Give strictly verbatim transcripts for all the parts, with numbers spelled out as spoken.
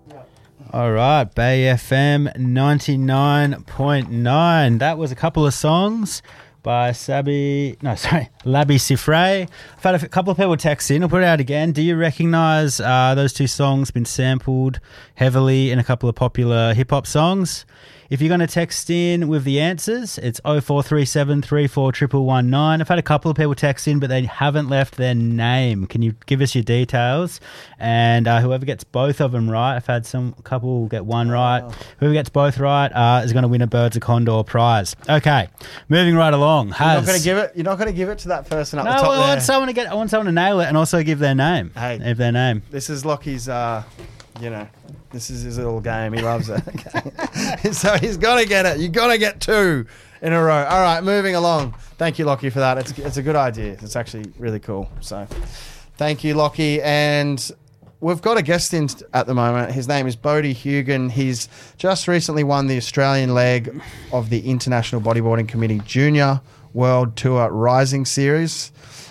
All right, Bay F M ninety-nine point nine. That was a couple of songs by Sabi, no, sorry, Labi Siffre. I've had a couple of people text in. I'll put it out again. Do you recognise uh, those two songs been sampled heavily in a couple of popular hip-hop songs? If you're going to text in with the answers, it's oh four three seven, three four one one one nine. I've had a couple of people text in, but they haven't left their name. Can you give us your details? And uh, whoever gets both of them right, I've had some couple get one right. Oh. Whoever gets both right uh, is going to win a Birds of Condor prize. Okay, moving right along. Has, you're not going to give it. You're not going to give it to that person up no, the top I want there. someone to get. I want someone to nail it and also give their name. Hey, give their name. This is Lockie's. Uh, you know. This is his little game. He loves it. Okay. So he's got to get it. You've got to get two in a row. All right, moving along. Thank you, Lockie, for that. It's it's a good idea. It's actually really cool. So thank you, Lockie. And we've got a guest in at the moment. His name is Bodie Hugan. He's just recently won the Australian leg of the International Bodyboarding Committee Junior World Tour Rising Series.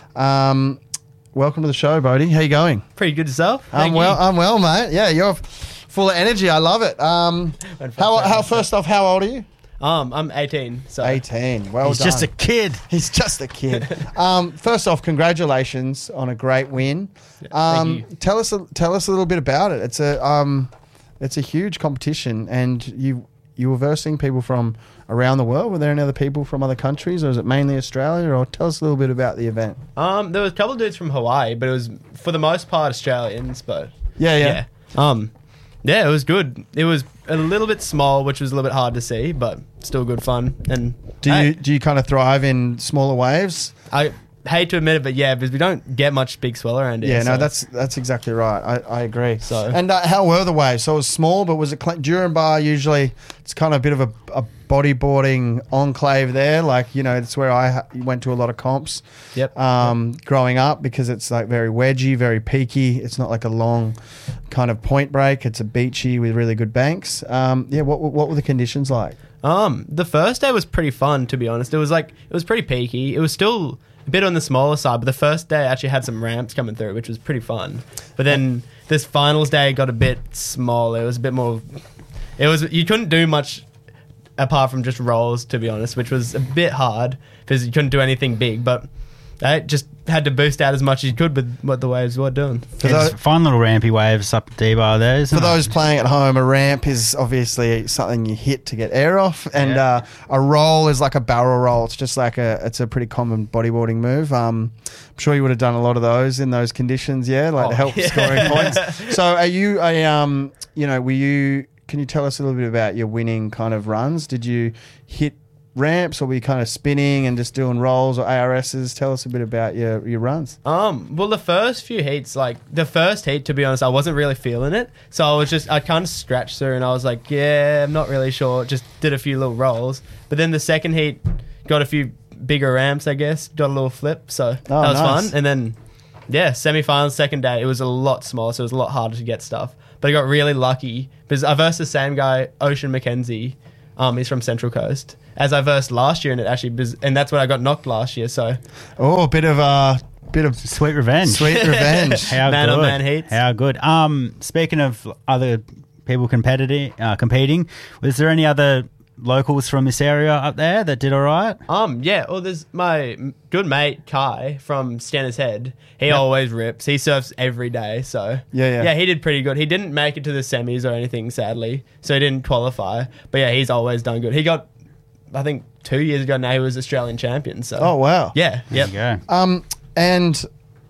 Um, welcome to the show, Bodie. How you going? Pretty good yourself. I'm Thank well. you. I'm well, mate. Yeah, you're full of energy. I love it. Um, how, how first off, how old are you? Um, I'm eighteen. So eighteen. Well He's done. just a kid. He's just a kid. um, first off, congratulations on a great win. Um, Thank you. Tell us, a, tell us a little bit about it. It's a, um, it's a huge competition, and you, you were versing people from around the world. Were there any other people from other countries, or is it mainly Australia? Or tell us a little bit about the event. Um, there was a couple of dudes from Hawaii, but it was for the most part Australians. But Yeah, yeah. yeah, um, yeah, it was good. It was a little bit small, which was a little bit hard to see, but still good fun. And Do hey, you do you kind of thrive in smaller waves? I hate to admit it, but yeah, because we don't get much big swell around here. Yeah, no, so- that's that's exactly right. I, I agree. So- and uh, how were the waves? So it was small, but was it cl- Duranbar? Usually, it's kind of a bit of a, a bodyboarding enclave there. Like, you know, it's where I ha- went to a lot of comps. Yep. Um, growing up, because it's like very wedgy, very peaky. It's not like a long kind of point break. It's a beachy with really good banks. Um, yeah. What what were the conditions like? Um, the first day was pretty fun, to be honest. It was like it was pretty peaky. It was still a bit on the smaller side, but the first day actually had some ramps coming through, which was pretty fun. But then this finals day got a bit smaller. It was a bit more. It was you couldn't do much apart from just rolls, to be honest, which was a bit hard because you couldn't do anything big. But I just had to boost out as much as you could with what the waves were doing. For Yeah, those- there's fun little rampy waves up D-bar there, isn't For it? those playing at home, a ramp is obviously something you hit to get air off, and Yeah. uh, a roll is like a barrel roll. It's just like a, it's a pretty common bodyboarding move. Um, I'm sure you would have done a lot of those in those conditions, yeah, like to Oh, help yeah. scoring points. So, are you a, um, you know, were you? Can you tell us a little bit about your winning kind of runs? Did you hit ramps, or were you kind of spinning and just doing rolls or A R Ss? Tell us a bit about your your runs. Um, well, the first few heats, like the first heat, to be honest, I wasn't really feeling it. So I was just, I kind of scratched through and I was like, yeah, I'm not really sure. Just did a few little rolls. But then the second heat got a few bigger ramps, I guess, got a little flip. So Oh, that was nice. fun. And then, yeah, semi-finals, second day, it was a lot smaller, so it was a lot harder to get stuff. But I got really lucky because I versed the same guy, Ocean McKenzie. Um, he's from Central Coast. As I versed last year, and it actually, and that's when I got knocked last year. So Oh, a bit of a bit of Sweet revenge. sweet revenge. How Man good. on man heats. How good. Um, speaking of other people competing, uh, competing, was there any other locals from this area up there that did all right? Um, yeah, well, there's my m- good mate, Kai, from Stanner's Head. He always rips. He surfs every day, so... Yeah, yeah. Yeah, he did pretty good. He didn't make it to the semis or anything, sadly, so he didn't qualify. But yeah, he's always done good. He got, I think, two years ago now, he was Australian champion, so... Oh, wow. Yeah, There yep. you go. Um, and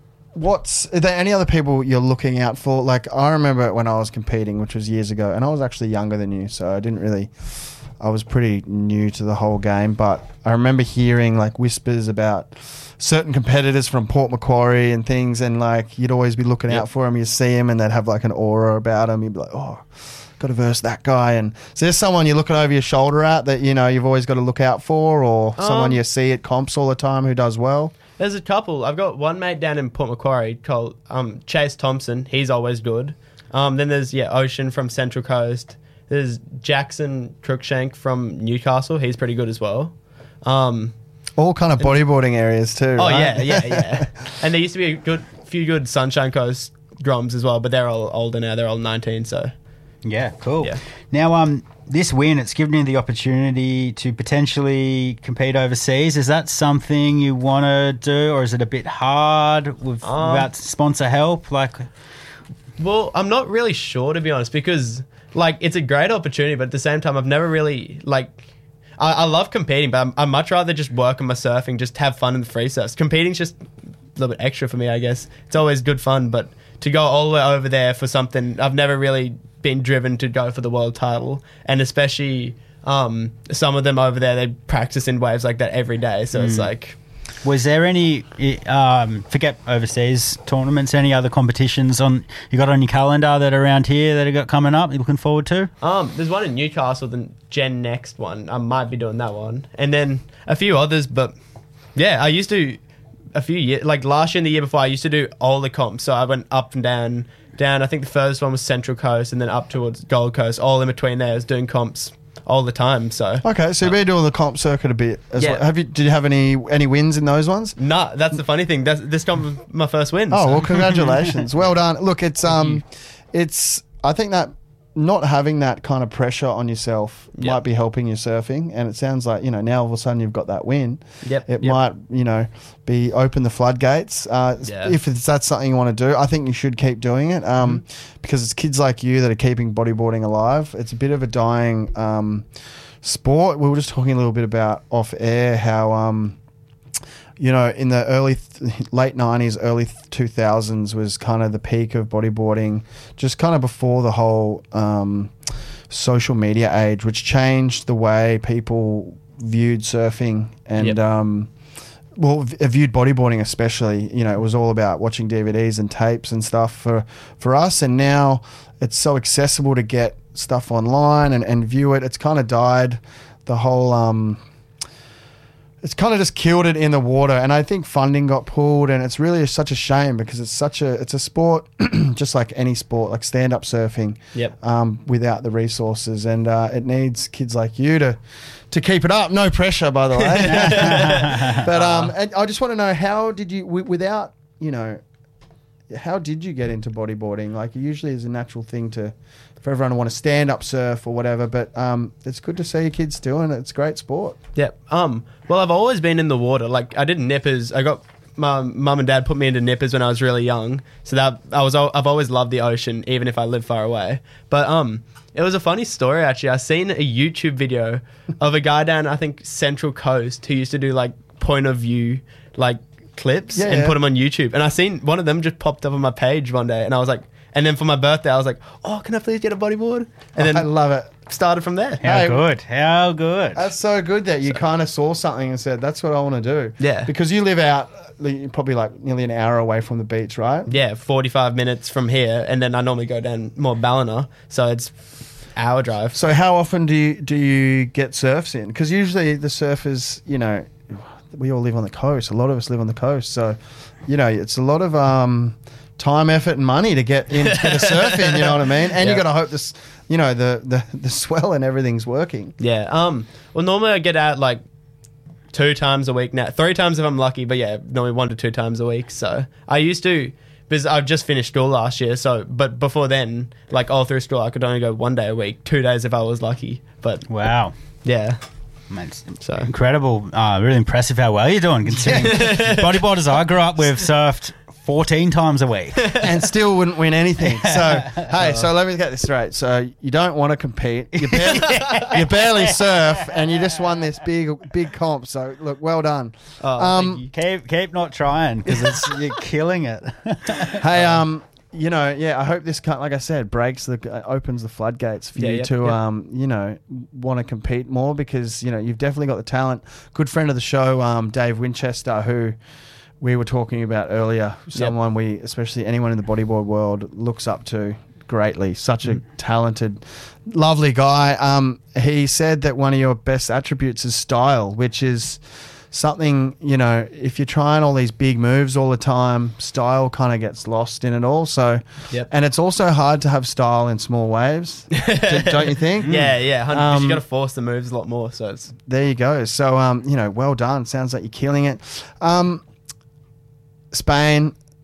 what's are there any other people you're looking out for? Like, I remember when I was competing, which was years ago, and I was actually younger than you, so I didn't really. I was pretty new to the whole game, but I remember hearing like whispers about certain competitors from Port Macquarie and things, and like you'd always be looking Yep. out for them. You see them, and they'd have like an aura about them. You'd be like, oh, got to verse that guy. And so there's someone you're looking over your shoulder at that you know you've always got to look out for, or someone Um, you see at comps all the time who does well. There's a couple. I've got one mate down in Port Macquarie called um, Chase Thompson. He's always good. Um, then there's, yeah, Ocean from Central Coast. There's Jackson Cruikshank from Newcastle. He's pretty good as well. Um, All kind of bodyboarding areas too. oh, right? yeah, yeah, yeah. And there used to be a good few good Sunshine Coast Groms as well, but they're all older now. They're all nineteen, so Yeah, cool. Yeah. Now, um, this win, it's given you the opportunity to potentially compete overseas. Is that something you want to do, or is it a bit hard with, Um, without sponsor help? Like, Well, I'm not really sure, to be honest, because like it's a great opportunity, but at the same time, I've never really like. I, I love competing, but I'm, I'd much rather just work on my surfing, just have fun in the free surfs. Competing's just a little bit extra for me, I guess. It's always good fun, but to go all the way over there for something, I've never really been driven to go for the world title, and especially um, some of them over there, they practice in waves like that every day, so it's like. was there any, um, forget overseas tournaments, any other competitions on you got on your calendar that are around here that you got coming up? You looking forward to? Um, there's one in Newcastle, the Gen Next one. I might be doing that one, and then a few others. But yeah, I used to a few years, like last year and the year before, I used to do all the comps. So I went up and down, down. I think the first one was Central Coast, and then up towards Gold Coast. All in between there, I was doing comps all the time. So Okay, so you've been doing the comp circuit a bit as Yeah. well. Have you? Did you have any any wins in those ones? nah, that's the funny thing. That's, this comp was my first win. Oh so. well, congratulations, well done. Look, it's um, it's I think that not having that kind of pressure on yourself Yep. might be helping your surfing, and it sounds like you know now all of a sudden you've got that win. Yep, It yep. might you know be open the floodgates. Uh, Yeah. If it's, that's something you want to do, I think you should keep doing it. Um, Mm-hmm. because it's kids like you that are keeping bodyboarding alive. It's a bit of a dying um sport. We were just talking a little bit about off air how um. You know, in the early, th- late nineties, early two thousands was kind of the peak of bodyboarding, just kind of before the whole um, social media age, which changed the way people viewed surfing and, Yep. um, well, v- viewed bodyboarding especially. You know, it was all about watching D V Ds and tapes and stuff for, for us. And now it's so accessible to get stuff online and, and view it. It's kind of died the whole... Um, it's kind of just killed it in the water, and I think funding got pulled, and it's really such a shame because it's such a it's a sport just like any sport, like stand up surfing, Yep. um, without the resources, and uh, it needs kids like you to to keep it up. No pressure, by the way. But um, and I just want to know, how did you w- without you know, how did you get into bodyboarding? Like, usually is a natural thing to for everyone to want to stand up surf or whatever, but um, it's good to see your kids doing it. It's a great sport. Yeah. Um. Well, I've always been in the water. Like I did nippers. I got my mum and dad put me into nippers when I was really young. So that I was. al- I've always loved the ocean, even if I live far away. But um, it was a funny story actually. I seen a YouTube video of a guy down, I think, Central Coast, who used to do like point of view like clips Yeah, and yeah. put them on YouTube. And I seen one of them just popped up on my page one day, and I was like. And then for my birthday, I was like, "Oh, can I please get a bodyboard?" And I then love it. started from there. How Hey, good? How good? That's so good that you kind of saw something and said, that's what I want to do. Yeah. Because you live out, you're probably like nearly an hour away from the beach, right? Yeah, forty-five minutes from here, and then I normally go down more Ballina, so it's hour drive. So how often do you, do you get surfs in? Because usually the surfers, you know, we all live on the coast. A lot of us live on the coast. So, you know, it's a lot of um, time, effort and money to get in to get a surf in, you know what I mean? And Yeah. you got to hope this, you know, the, the, the swell and everything's working. Yeah. Um. Well, normally I get out like two times a week now, three times if I'm lucky, but yeah, normally one to two times a week. So I used to, because I've just finished school last year. So, but before then, like all through school, I could only go one day a week, two days if I was lucky. But Wow. yeah. Man, it's So- incredible. Uh, really impressive how well you're doing, considering bodyboarders I grew up with surfed fourteen times a week. And still wouldn't win anything. So, hey, so let me get this straight. So you don't want to compete. You barely, you barely surf, and you just won this big, big comp. So, look, well done. Oh, Um, thank you. keep keep not trying because it's you're killing it. Hey, um, you know, yeah, I hope this, kind like I said, breaks the, uh, opens the floodgates for Yeah, you yep, to, yep. um, you know, want to compete more because, you know, you've definitely got the talent. Good friend of the show, um, Dave Winchester, who we were talking about earlier, someone we, especially anyone in the bodyboard world, looks up to greatly. Such a talented, lovely guy. Um, he said that one of your best attributes is style, which is something, you know, if you're trying all these big moves all the time, style kind of gets lost in it all. So, Yep. and it's also hard to have style in small waves, d- don't you think? Yeah, yeah. one hundred percent, Um, you got to force the moves a lot more. So it's There you go. So, um, you know, well done. Sounds like you're killing it. Um, Spain,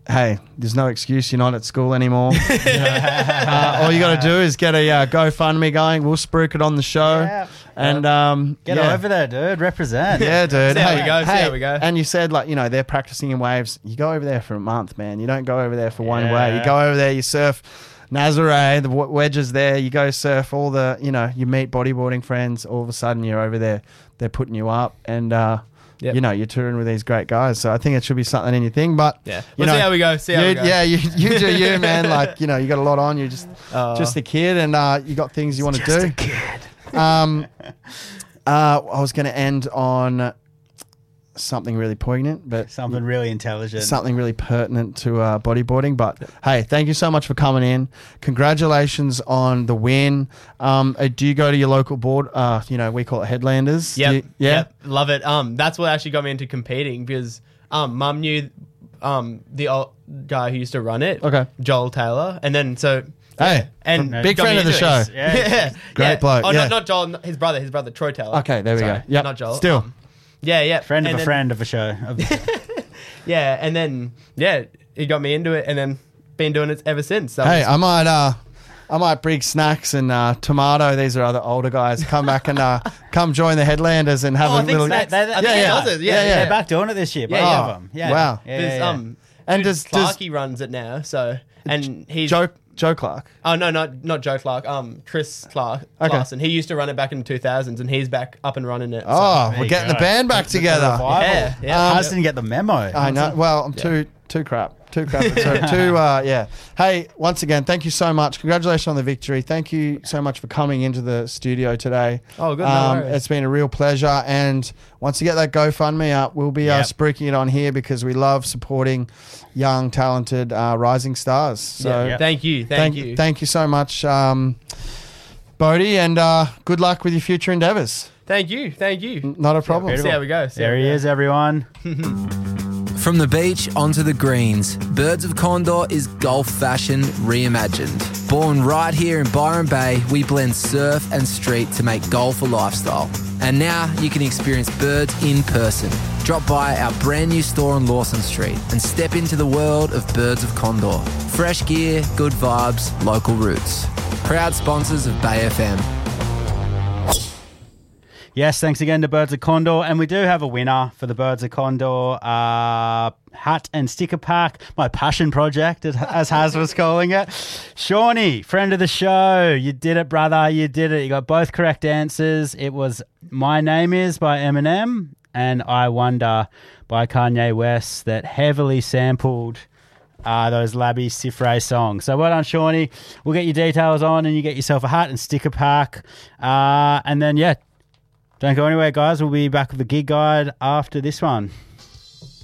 hey, there's no excuse you're not at school anymore. uh, all you got to do is get a uh, GoFundMe going. We'll spruik it on the show. Yeah. And um, Get yeah. over there, dude. Represent. Yeah, dude. See how hey, we go, see hey, how we go. And you said, like, you know, they're practicing in waves. You go over there for a month, man. You don't go over there for one Yeah. way. You go over there, you surf Nazare, the w- wedges there. You go surf all the, you know, you meet bodyboarding friends. All of a sudden, you're over there. They're putting you up. And, uh, Yep. you know, you're touring with these great guys. So I think it should be something in your thing. But, Yeah. you We'll know, see how we go. See how you, we go. Yeah, you, you do you, man. Like, you know, you got a lot on. You're just, Uh, just a kid and uh, you got things you want to Just do. a kid. Um, uh, I was going to end on something really poignant, but Something really intelligent. something really pertinent to uh, bodyboarding. But hey, thank you so much for coming in. Congratulations on the win. Um, uh, do you go to your local board? Uh, you know, we call it Headlanders. Do Yep. you- yeah. Yep. Love it. Um, that's what actually got me into competing because um, mum knew um the old guy who used to run it. Okay. Joel Taylor, and then so. Hey, And big got friend me of the into show. it. Yeah. Yeah. Great yeah. bloke, Oh, yeah. not, not Joel, not- his brother, his brother, Troy Taylor. Okay, there we Sorry, go. Yeah, Not Joel. Still, Um, yeah, yeah. Friend And of a then- friend of a show. Of the show. Yeah, and then yeah, he got me into it, and then been doing it ever since. So hey, it's- I might, uh, I might bring Snacks and uh, Tomato. These are other older guys. Come back and uh, come join the Headlanders and have Oh, a I think little. Snacks- They- they- I think yeah, he yeah. does it. Yeah, Yeah, yeah. yeah. They're back doing it this year. Yeah, both yeah. of them. Yeah. Wow. Yeah, There's, yeah, yeah. um, And dude, does- does- Clarkey runs it now. So and he's Joe Joe Clark. Oh no, not not Joe Clark. Um, Chris Clark. Okay. Clarkson. He used to run it back in the two thousands, and he's back up and running it. So. Oh, There we're you getting go. the band back The together. revival. Yeah, yeah. Um, Hudson didn't get the memo. I know. Well, I'm too too crap. Too crap. So too. Uh, yeah. Hey, once again, thank you so much. Congratulations on the victory. Thank you so much for coming into the studio today. Oh, good. No Um, worries. it's been a real pleasure. And once you get that GoFundMe up, we'll be uh, Yep. spruiking it on here because we love supporting young, talented, uh, rising stars. So Yeah, Yeah. Thank you. Thank, thank you. Thank you so much, um, Bodie, and uh, good luck with your future endeavours. Thank you. Thank you. Not a problem. See how we go. See There how we he go. is, everyone. From the beach onto the greens, Birds of Condor is golf fashion reimagined. Born right here in Byron Bay, we blend surf and street to make golf a lifestyle. And now you can experience Birds in person. Drop by our brand new store on Lawson Street and step into the world of Birds of Condor. Fresh gear, good vibes, local roots. Proud sponsors of Bay F M. Yes, thanks again to Birds of Condor. And we do have a winner for the Birds of Condor uh, hat and sticker pack, my passion project, as, as Haz was calling it. Shawnee, friend of the show, you did it, brother. You did it. You got both correct answers. It was My Name Is by Eminem and I Wonder by Kanye West that heavily sampled uh, those Labby Sifray songs. So well done, Shawnee. We'll get your details on and you get yourself a hat and sticker pack. Uh, and then, yeah, don't go anywhere, guys. We'll be back with the gig guide after this one.